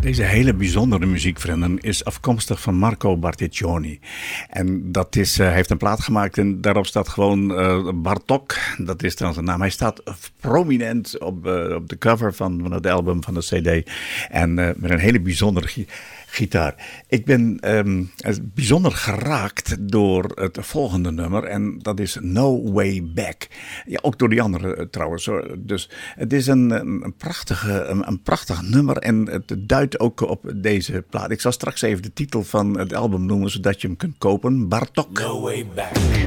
Deze hele bijzondere muziek, vrienden, is afkomstig van Marco Barticcioni. En dat is, hij heeft een plaat gemaakt en daarop staat gewoon Bartok. Dat is dan zijn naam. Hij staat prominent op de cover van het album, van de CD. En met een hele bijzondere gitaar. Ik ben bijzonder geraakt door het volgende nummer. En dat is No Way Back. Ja, ook door die andere trouwens. Dus het is een prachtig nummer. En het duidt ook op deze plaat. Ik zal straks even de titel van het album noemen, zodat je hem kunt kopen. Bartok. No Way Back.